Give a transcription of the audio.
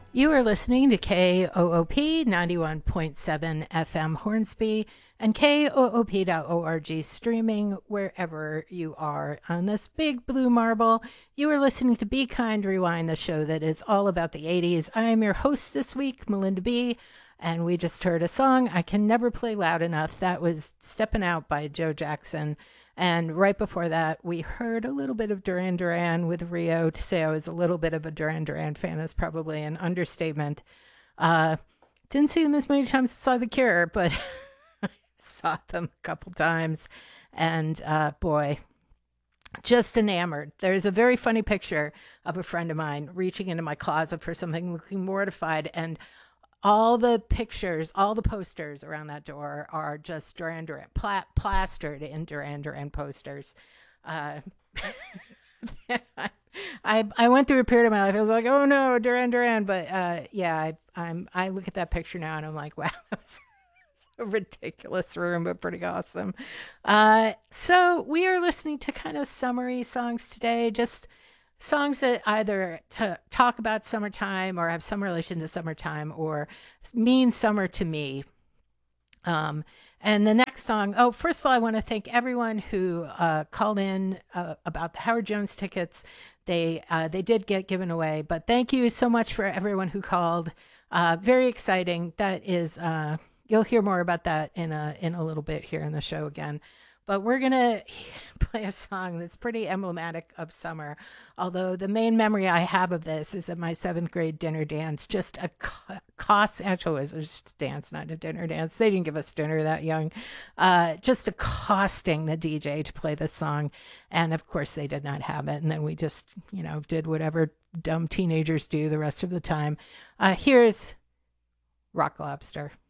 You are listening to KOOP 91.7 FM Hornsby and KOOP.org streaming wherever you are on this big blue marble. You are listening to Be Kind Rewind, the show that is all about the 80s. I am your host this week, Melinda B., and we just heard a song I Can Never Play Loud Enough. That was Steppin' Out by Joe Jackson. And right before that, we heard a little bit of Duran Duran with Rio. To say I was a little bit of a Duran Duran fan is probably an understatement. Didn't see them as many times as I saw The Cure, but I saw them a couple times. And boy, just enamored. There's a very funny picture of a friend of mine reaching into my closet for something, looking mortified, and all the pictures, all the posters around that door are just Duran Duran, plastered in Duran Duran posters. Uh, I went through a period of my life. I was like, oh no, Duran Duran. But yeah, I look at that picture now and I'm like, wow, that was a ridiculous room, but pretty awesome. So we are listening to kind of summery songs today, just songs that either talk about summertime or have some relation to summertime or mean summer to me. And the next song, oh, first of all, I want to thank everyone who called in about the Howard Jones tickets. They did get given away, but thank you so much for everyone who called. Very exciting. That is, you'll hear more about that in a little bit here in the show again. But we're going to play a song that's pretty emblematic of summer. Although the main memory I have of this is at my seventh grade dinner dance. Just a actually, it was just a dance, not a dinner dance. They didn't give us dinner that young. Just accosting the DJ to play this song. And of course, they did not have it. And then we just, did whatever dumb teenagers do the rest of the time. Here's Rock Lobster.